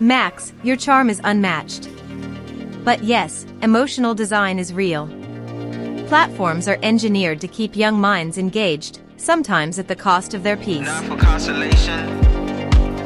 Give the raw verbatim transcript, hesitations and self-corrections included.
Max, your charm is unmatched. But yes, emotional design is real. Platforms are engineered to keep young minds engaged, sometimes at the cost of their peace. Not for consolation.